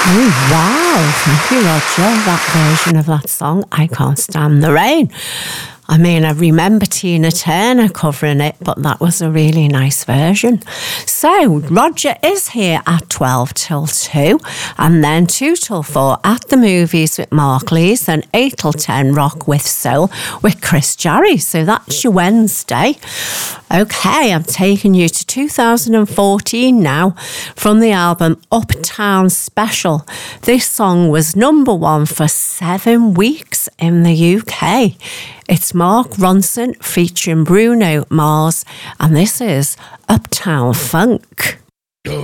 Oh, wow. Thank you, Roger. That version of that song, I Can't Stand the Rain. I mean, I remember Tina Turner covering it, but that was a really nice version. So, Roger is here at 12 till 2, and then 2 till 4 at the movies with Mark Lees, and 8 till 10 Rock with Soul with Chris Jarry. So that's your Wednesday. Okay, I'm taking you to 2014 now from the album Uptown Special. This song was number 1 for 7 weeks in the UK. It's Mark Ronson featuring Bruno Mars, and this is Uptown Funk.